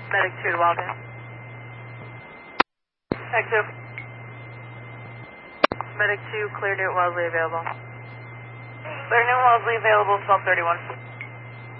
Medic 2 to Walden. Medic 2. Medic 2, clear Newt Wellesley available. Clear Newt Wellesley available, 1231.